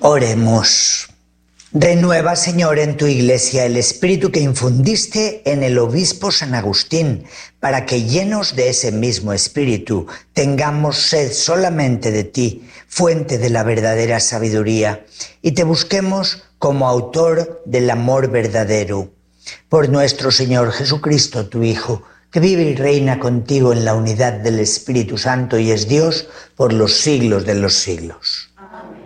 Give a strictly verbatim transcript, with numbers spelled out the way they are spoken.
Oremos. Renueva, Señor, en tu Iglesia el espíritu que infundiste en el obispo San Agustín, para que, llenos de ese mismo espíritu, tengamos sed solamente de ti, fuente de la verdadera sabiduría, y te busquemos como autor del amor verdadero. Por nuestro Señor Jesucristo, tu Hijo, que vive y reina contigo en la unidad del Espíritu Santo y es Dios por los siglos de los siglos.